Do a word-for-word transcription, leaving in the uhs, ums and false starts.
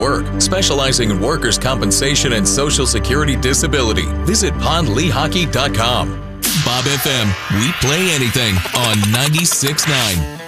Work, specializing in workers' compensation and Social Security disability. Visit pond lee hockey dot com. Bob F M, we play anything on ninety-six point nine.